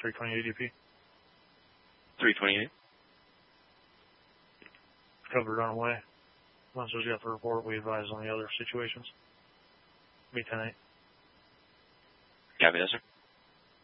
320 ADP. 328. Covered runaway. Once we got the report, we advise on the other situations. Be 10-8. Copy that, sir.